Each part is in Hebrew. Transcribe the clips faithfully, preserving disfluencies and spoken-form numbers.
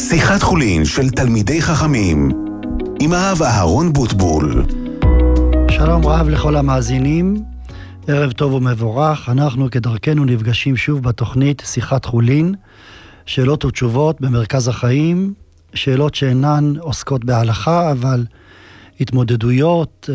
שיחת חולין של תלמידי חכמים עם הרב אהרון בוטבול. שלום רב לכל המאזינים, ערב טוב ומבורך. אנחנו כדרכנו נפגשים שוב בתוכנית שיחת חולין, שאלות ותשובות במרכז החיים, שאלות שאינן עוסקות בהלכה, אבל התמודדויות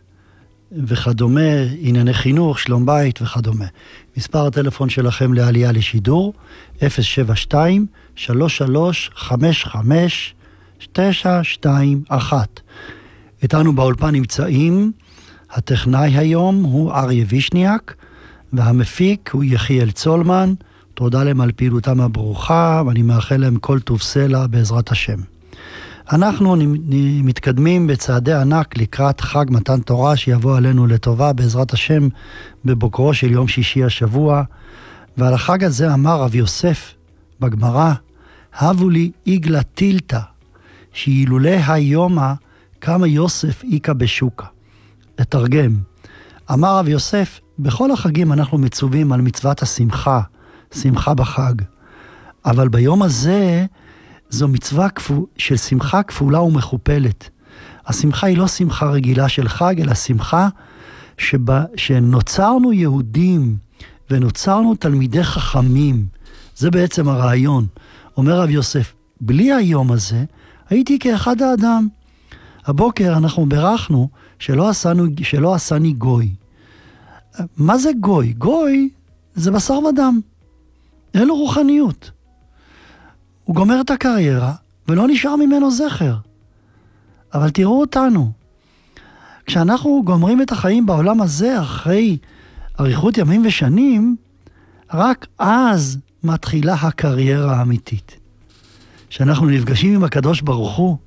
וכדומה, ענייני חינוך, שלום בית וכדומה. מספר הטלפון שלכם לעלייה לשידור, אפס שבע שתיים שלוש שלוש חמש חמש תשע שתיים אחת. איתנו באולפן נמצאים, הטכנאי היום הוא אריה וישניאק, והמפיק הוא יחיאל צולמן. תודה להם על פעילותם הברוכה, ואני מאחל להם כל טוב סלע בעזרת השם. אנחנו מתקדמים בצעדי ענק לקראת חג מתן תורה שיבוא עלינו לטובה בעזרת השם בבוקרו של יום שישי השבוע. ועל החג הזה אמר רב יוסף בגמרא, הבו לי איגלה טילתא, שאילולא היומה כמה יוסף איקה בשוקה. לתרגם, אמר רב יוסף, בכל החגים אנחנו מצווים על מצוות השמחה, שמחה בחג. אבל ביום הזה זו מצווה של שמחה כפולה ומכופלת. השמחה היא לא שמחה רגילה של חג, אלא שמחה שבה, שנוצרנו יהודים ונוצרנו תלמידי חכמים. זה בעצם הרעיון. אומר רב יוסף, בלי היום הזה הייתי כאחד האדם. הבוקר אנחנו ברכנו שלא עשנו, שלא עשני גוי. מה זה גוי? גוי זה בשר ודם. אין לו רוחניות. הוא גומר את הקריירה ולא נשאר ממנו זכר. אבל תראו אותנו. כשאנחנו גומרים את החיים בעולם הזה אחרי אריכות ימים ושנים, רק אז מתחילה הקריירה האמיתית. כשאנחנו נפגשים עם הקדוש ברוך הוא,